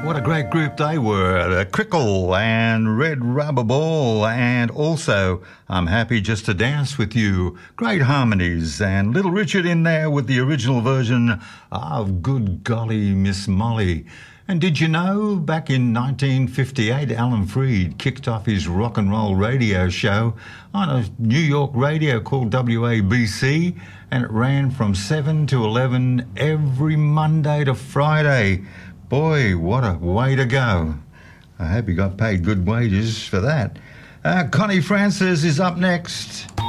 What a great group they were. The Crickle and Red Rubber Ball, and also I'm Happy Just to Dance With You. Great harmonies, and Little Richard in there with the original version of Good Golly Miss Molly. And did you know, back in 1958, Alan Freed kicked off his rock and roll radio show on a New York radio called WABC, and it ran from 7 to 11 every Monday to Friday. Boy, what a way to go. I hope he got paid good wages for that. Connie Francis is up next.